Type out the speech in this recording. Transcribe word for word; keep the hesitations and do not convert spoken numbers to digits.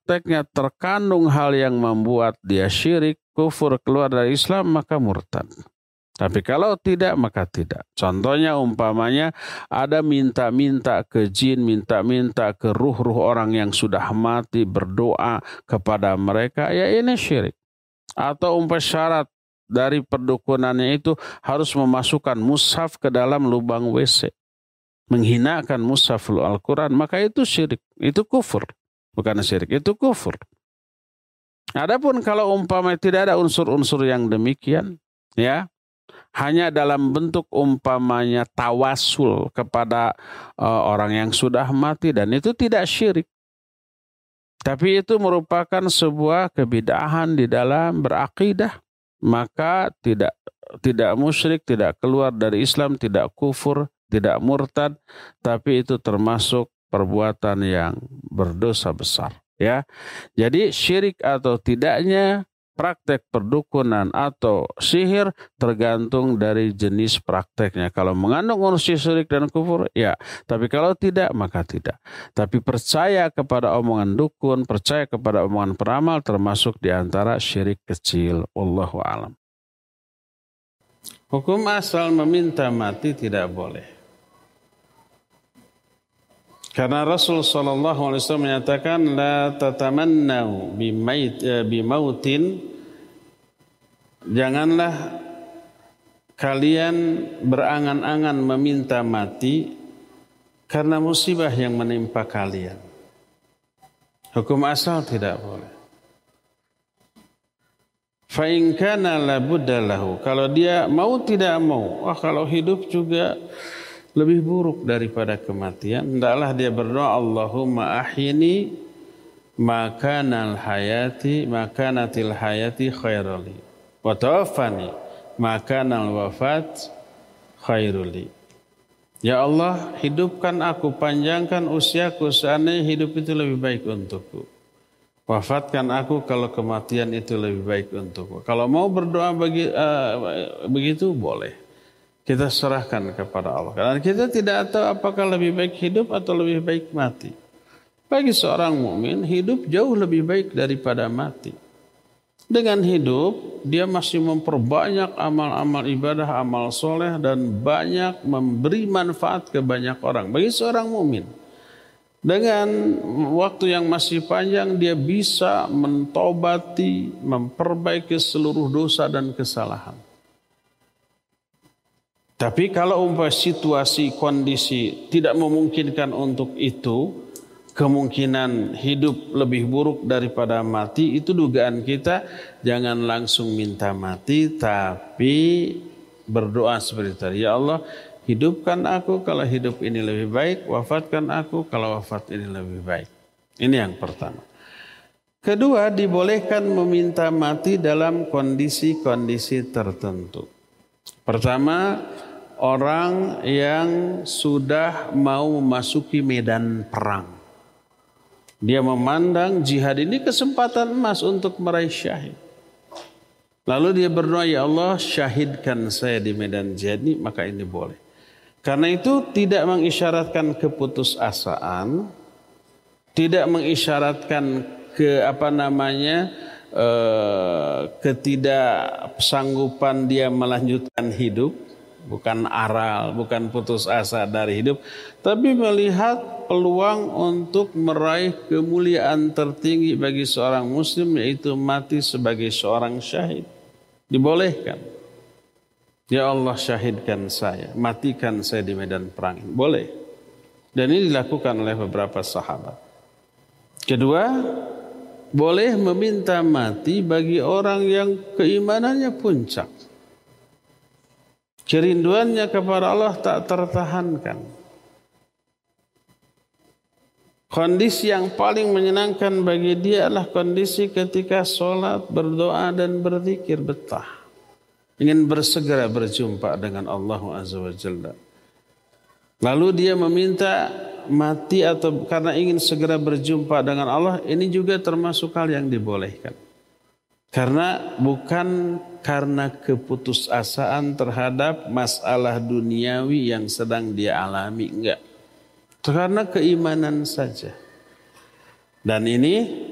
prakteknya terkandung hal yang membuat dia syirik, kufur, keluar dari Islam, maka murtad. Tapi kalau tidak, maka tidak. Contohnya umpamanya ada minta-minta ke jin, minta-minta ke ruh-ruh orang yang sudah mati, berdoa kepada mereka, ya ini syirik. Atau umpah syarat dari perdukunannya itu harus memasukkan mushaf ke dalam lubang W C. Menghinakan mushaf Al-Quran, maka itu syirik. Itu kufur. Bukan syirik, itu kufur. Adapun kalau umpamanya tidak ada unsur-unsur yang demikian, ya, hanya dalam bentuk umpamanya tawasul kepada uh, orang yang sudah mati, dan itu tidak syirik. Tapi itu merupakan sebuah kebid'ahan di dalam berakidah, maka tidak tidak musyrik, tidak keluar dari Islam, tidak kufur, tidak murtad, tapi itu termasuk perbuatan yang berdosa besar, ya. Jadi syirik atau tidaknya praktek perdukunan atau sihir tergantung dari jenis prakteknya. Kalau mengandung unsur syirik dan kufur, ya. Tapi kalau tidak, maka tidak. Tapi percaya kepada omongan dukun, percaya kepada omongan peramal termasuk di antara syirik kecil. Wallahu a'lam. Hukum asal meminta mati tidak boleh. Karena Rasul sallallahu alaihi wasallam menyatakan la tatamannau bimautin, janganlah kalian berangan-angan meminta mati karena musibah yang menimpa kalian. Hukum asal tidak boleh. Fa in kana la budda lahu, kalau dia mau tidak mau, wah kalau hidup juga lebih buruk daripada kematian, hendaklah dia berdoa, Allahumma ahyini makanal hayati makanatil hayati khairali wa tawaffani makanal wafat khairuli. Ya Allah, hidupkan aku, panjangkan usiaku seandainya hidup itu lebih baik untukku. Wafatkan aku kalau kematian itu lebih baik untukku. Kalau mau berdoa bagi, uh, begitu boleh. Kita serahkan kepada Allah. Karena kita tidak tahu apakah lebih baik hidup atau lebih baik mati. Bagi seorang mukmin, hidup jauh lebih baik daripada mati. Dengan hidup, dia masih memperbanyak amal-amal ibadah, amal soleh, dan banyak memberi manfaat ke banyak orang. Bagi seorang mukmin, dengan waktu yang masih panjang, dia bisa mentobati, memperbaiki seluruh dosa dan kesalahan. Tapi kalau umpamanya situasi, kondisi tidak memungkinkan untuk itu, kemungkinan hidup lebih buruk daripada mati, itu dugaan kita, jangan langsung minta mati, tapi berdoa seperti tadi. Ya Allah, hidupkan aku kalau hidup ini lebih baik, wafatkan aku kalau wafat ini lebih baik. Ini yang pertama. Kedua, dibolehkan meminta mati dalam kondisi-kondisi tertentu. Pertama, orang yang sudah mau memasuki medan perang. Dia memandang jihad ini kesempatan emas untuk meraih syahid. Lalu dia berdoa, ya Allah, syahidkan saya di medan jihad ini, maka ini boleh. Karena itu tidak mengisyaratkan keputusasaan, tidak mengisyaratkan ke apa namanya eh, ketidaksanggupan dia melanjutkan hidup. Bukan aral, bukan putus asa dari hidup, tapi melihat peluang untuk meraih kemuliaan tertinggi bagi seorang muslim, yaitu mati sebagai seorang syahid. Dibolehkan. Ya Allah, syahidkan saya, matikan saya di medan perang. Boleh. Dan ini dilakukan oleh beberapa sahabat. Kedua, boleh meminta mati bagi orang yang keimanannya puncak. Kerinduannya kepada Allah tak tertahankan. Kondisi yang paling menyenangkan bagi dia adalah kondisi ketika sholat, berdoa, dan berzikir betah. Ingin bersegera berjumpa dengan Allah Azza wa Jalla. Lalu dia meminta mati atau karena ingin segera berjumpa dengan Allah, ini juga termasuk hal yang dibolehkan. Karena bukan karena keputusasaan terhadap masalah duniawi yang sedang dia alami, enggak. Karena keimanan saja. Dan ini